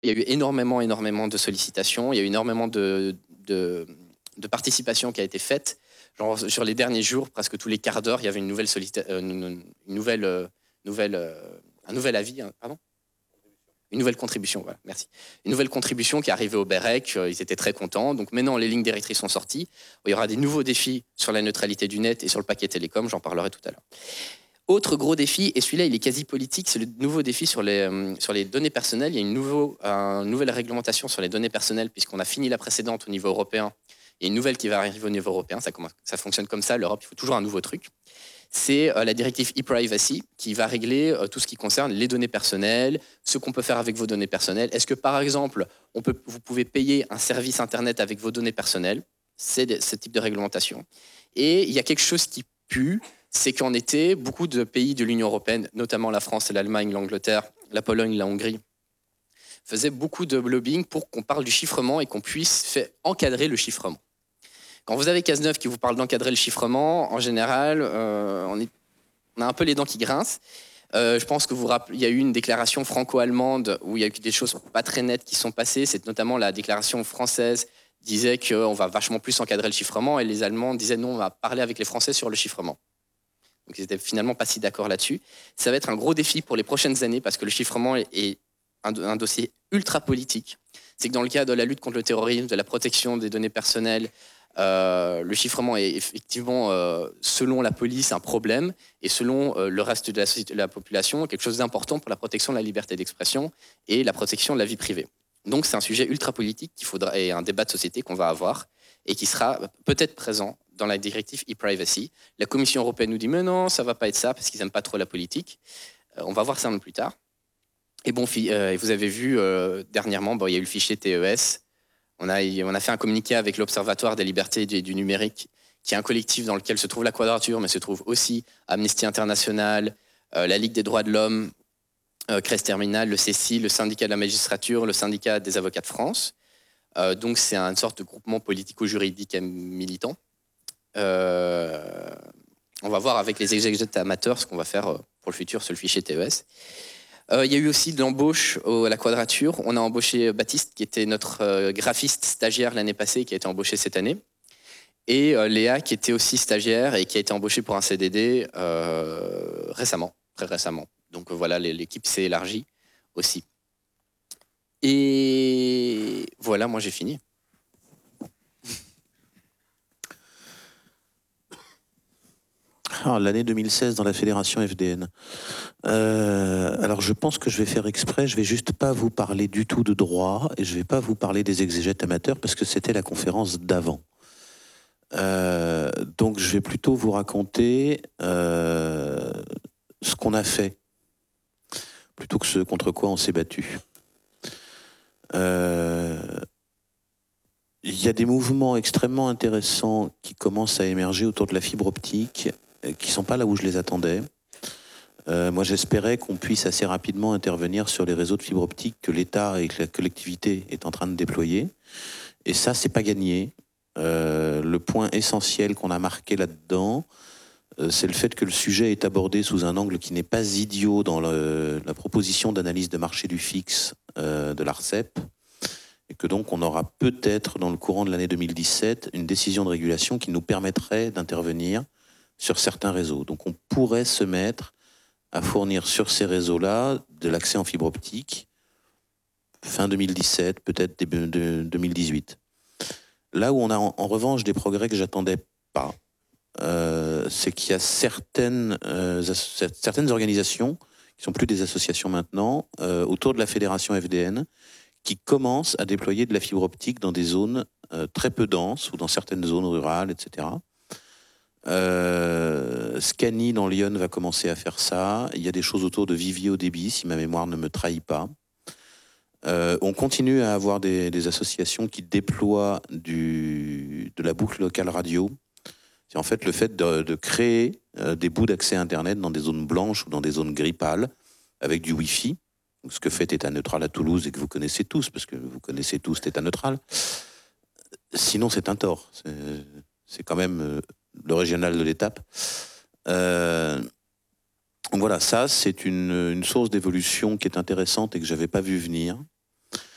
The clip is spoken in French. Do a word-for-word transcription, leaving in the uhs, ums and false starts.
il y a eu énormément, énormément de sollicitations, il y a eu énormément de, de, de participation qui a été faite. Genre, sur les derniers jours, presque tous les quarts d'heure, il y avait une nouvelle sollicita- euh, une, une nouvelle, euh, nouvelle, euh, un nouvel avis, hein, pardon Une nouvelle contribution, voilà, merci. Une nouvelle contribution qui est arrivée au BEREC, euh, ils étaient très contents. Donc maintenant, les lignes directrices sont sorties. Il y aura des nouveaux défis sur la neutralité du net et sur le paquet télécom, j'en parlerai tout à l'heure. Autre gros défi, et celui-là il est quasi politique, c'est le nouveau défi sur les, euh, sur les données personnelles. Il y a une, nouveau, euh, une nouvelle réglementation sur les données personnelles, puisqu'on a fini la précédente au niveau européen. Il y a une nouvelle qui va arriver au niveau européen, ça, commence, ça fonctionne comme ça, l'Europe, il faut toujours un nouveau truc. C'est euh, la directive e-privacy qui va régler euh, tout ce qui concerne les données personnelles, ce qu'on peut faire avec vos données personnelles. Est-ce que par exemple, on peut, vous pouvez payer un service Internet avec vos données personnelles? C'est ce type de réglementation. Et il y a quelque chose qui pue, c'est qu'en été, beaucoup de pays de l'Union européenne, notamment la France et l'Allemagne, l'Angleterre, la Pologne, la Hongrie, faisaient beaucoup de lobbying pour qu'on parle du chiffrement et qu'on puisse faire encadrer le chiffrement. Quand vous avez Cazeneuve qui vous parle d'encadrer le chiffrement, en général, euh, on, est, on a un peu les dents qui grincent. Euh, je pense que vous rappelez, il y a eu une déclaration franco-allemande où il y a eu des choses pas très nettes qui sont passées. C'est notamment la déclaration française disait qu'on va vachement plus encadrer le chiffrement et les Allemands disaient non, on va parler avec les Français sur le chiffrement. Donc ils n'étaient finalement pas si d'accord là-dessus. Ça va être un gros défi pour les prochaines années parce que le chiffrement est un, un dossier ultra politique. C'est que dans le cadre de la lutte contre le terrorisme, de la protection des données personnelles, Euh, le chiffrement est effectivement, euh, selon la police, un problème, et selon euh, le reste de la, de la population, quelque chose d'important pour la protection de la liberté d'expression et la protection de la vie privée. Donc c'est un sujet ultra politique qu'il faudra, et un débat de société qu'on va avoir, et qui sera peut-être présent dans la directive e-privacy. La Commission européenne nous dit « mais non, ça ne va pas être ça, parce qu'ils n'aiment pas trop la politique euh, ». On va voir ça un peu plus tard. Et bon, euh, vous avez vu, euh, dernièrement, bon, il y a eu le fichier T E S. On a, on a fait un communiqué avec l'Observatoire des libertés et du, du numérique, qui est un collectif dans lequel se trouve la Quadrature, mais se trouve aussi Amnesty International, euh, la Ligue des droits de l'homme, euh, Crest Terminal, le C C I, le syndicat de la magistrature, le syndicat des avocats de France. Euh, donc c'est une sorte de groupement politico-juridique et militant. Euh, on va voir avec les exégètes amateurs ce qu'on va faire pour le futur sur le fichier T E S. Euh, il y a eu aussi de l'embauche à la Quadrature. On a embauché Baptiste, qui était notre euh, graphiste stagiaire l'année passée, qui a été embauché cette année. Et euh, Léa, qui était aussi stagiaire et qui a été embauchée pour un C D D euh, récemment, très récemment. Donc euh, voilà, l'équipe s'est élargie aussi. Et voilà, moi j'ai fini. Alors, l'année deux mille seize dans la fédération F D N. Euh, alors je pense que je vais faire exprès, je vais juste pas vous parler du tout de droit et je vais pas vous parler des exégètes amateurs parce que c'était la conférence d'avant. Euh, donc je vais plutôt vous raconter euh, ce qu'on a fait plutôt que ce contre quoi on s'est battu. Euh, il y a des mouvements extrêmement intéressants qui commencent à émerger autour de la fibre optique, qui ne sont pas là où je les attendais. Euh, moi, j'espérais qu'on puisse assez rapidement intervenir sur les réseaux de fibre optique que l'État et que la collectivité est en train de déployer. Et ça, c'est pas gagné. Euh, le point essentiel qu'on a marqué là-dedans, euh, c'est le fait que le sujet est abordé sous un angle qui n'est pas idiot dans le, la proposition d'analyse de marché du fixe euh, de l'ARCEP, et que donc on aura peut-être dans le courant de l'année deux mille dix-sept une décision de régulation qui nous permettrait d'intervenir sur certains réseaux. Donc on pourrait se mettre à fournir sur ces réseaux-là de l'accès en fibre optique fin deux mille dix-sept, peut-être début de deux mille dix-huit. Là où on a en, en revanche des progrès que j'attendais pas, euh, c'est qu'il y a certaines, euh, certaines organisations, qui sont plus des associations maintenant, euh, autour de la fédération F D N, qui commencent à déployer de la fibre optique dans des zones euh, très peu denses ou dans certaines zones rurales, et cetera. Euh, Scani dans Lyon va commencer à faire ça. Il y a des choses autour de Vivier au débit, si ma mémoire ne me trahit pas. Euh, on continue à avoir des, des associations qui déploient du, de la boucle locale radio. C'est en fait le fait de, de créer euh, des bouts d'accès Internet dans des zones blanches ou dans des zones gris pâles avec du Wi-Fi. Ce que fait État Neutral à Toulouse et que vous connaissez tous, parce que vous connaissez tous État Neutral. Sinon, c'est un tort. C'est, c'est quand même euh, le régional de l'étape. Euh, donc voilà, ça, c'est une, une source d'évolution qui est intéressante et que je n'avais pas vu venir.